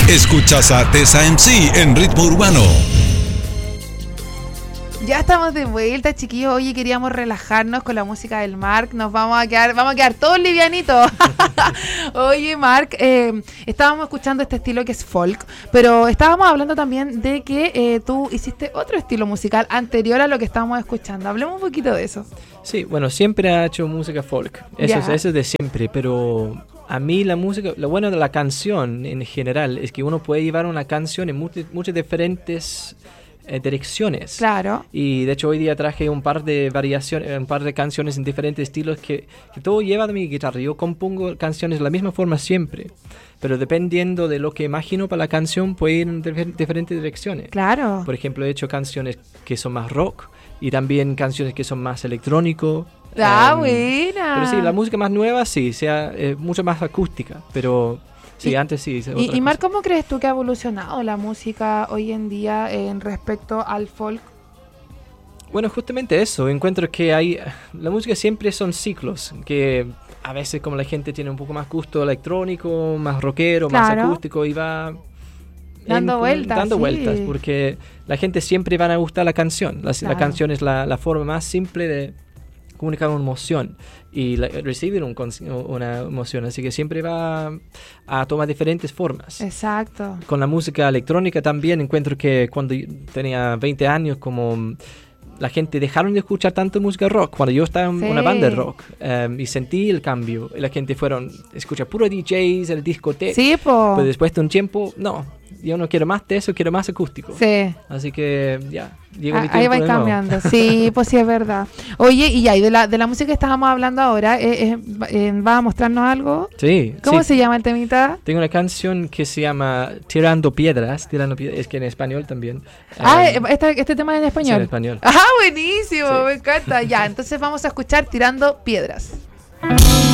Escuchas a Tessa MC en Ritmo Urbano. Ya estamos de vuelta, chiquillos. Oye, queríamos relajarnos con la música del Marc. Vamos a quedar todos livianitos. Oye, Marc, estábamos escuchando este estilo que es folk, pero estábamos hablando también de que tú hiciste otro estilo musical anterior a lo que estábamos escuchando. Hablemos un poquito de eso. Sí, bueno, siempre ha hecho música folk. Eso es de siempre, pero a mí la música, lo bueno de la canción en general es que uno puede llevar una canción en muchas diferentes direcciones. Claro. Y de hecho hoy día traje un par de variaciones, un par de canciones en diferentes estilos que todo lleva de mi guitarra. Yo compongo canciones de la misma forma siempre, pero dependiendo de lo que imagino para la canción puede ir en diferentes direcciones. Claro. Por ejemplo, he hecho canciones que son más rock y también canciones que son más electrónico. Buena. Pero sí, la música más nueva sí, sea mucho más acústica, pero sí, antes sí. Y Marc, ¿cómo crees tú que ha evolucionado la música hoy en día en respecto al folk? Bueno, justamente eso. Encuentro que la música siempre son ciclos, que a veces como la gente tiene un poco más gusto electrónico, más rockero, más acústico y va dando vueltas, porque la gente siempre van a gustar la canción. La canción es la forma más simple de comunicar una emoción y recibir una emoción, así que siempre va a tomar diferentes formas. Exacto. Con la música electrónica también encuentro que cuando tenía 20 años, como la gente dejaron de escuchar tanto música rock, cuando yo estaba en una banda de rock, y sentí el cambio, y la gente escuchar puro DJs, el discoteca, pero después de un tiempo, no, yo no quiero más de eso, quiero más acústico. Sí. Así que ya, llegó mi tiempo. Ahí va cambiando, sí, pues sí es verdad. Oye, y ya, y de la música que estábamos hablando ahora, ¿va a mostrarnos algo? Sí. ¿Cómo se llama el temita? Tengo una canción que se llama Tirando Piedras, es que en español también. Este tema es en español. Sí, en español. Buenísimo, sí. Me encanta. Ya, entonces vamos a escuchar Tirando Piedras.